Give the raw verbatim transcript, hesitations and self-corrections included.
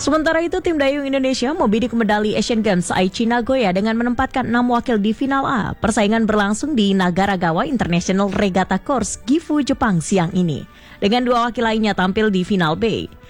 Sementara itu, tim dayung Indonesia mau bidik medali Asian Games Aichi Nagoya dengan menempatkan enam wakil di final A. Persaingan berlangsung di Nagaragawa International Regatta Course, Gifu, Jepang siang ini. Dengan dua wakil lainnya tampil di final B.